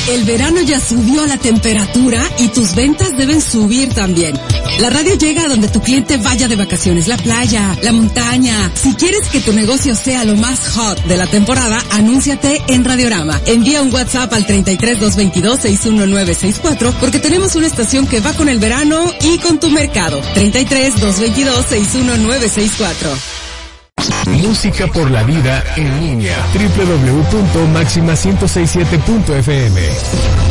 El verano ya subió la temperatura y tus ventas deben subir también. La radio llega a donde tu cliente vaya de vacaciones, la playa, la montaña. Si quieres que tu negocio sea lo más hot de la temporada, anúnciate en Radiorama. Envía un WhatsApp al 33-222-61964 porque tenemos una estación que va con el verano y con tu mercado. 33-222-61964. Música por la vida en línea. www.maxima1067.fm